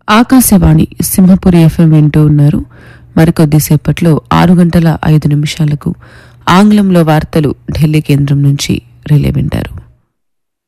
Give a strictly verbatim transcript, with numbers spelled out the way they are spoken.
Akashvani Simhapuri FM వింటూ ఉన్నారు. మరికొద్దిసేపట్లో ఆరు గంటల ఐదు నిమిషాలకు ఆంగ్లంలో వార్తలు ఢిల్లీ కేంద్రం నుంచి రిలే వింటారు.